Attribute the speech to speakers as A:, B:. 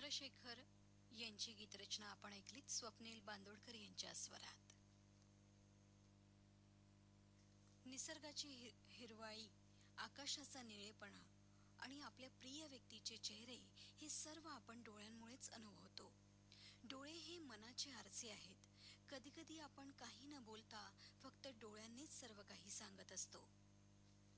A: चंद्रशेखर यांची गीतरचना आपण ऐकलीत स्वप्नील बांदोडकर यांच्या स्वरात. निसर्गाची हिरवाई, आकाशाचा निळेपणा आणि आपल्या प्रिय व्यक्तीचे चेहरे हे सर्व आपण डोळ्यांमुळेच अनुभवतो. डोळे हे मनाचे आरसे आहेत. कधी कधी आपण काही न बोलता फक्त डोळ्यांनीच सर्व काही सांगत असतो.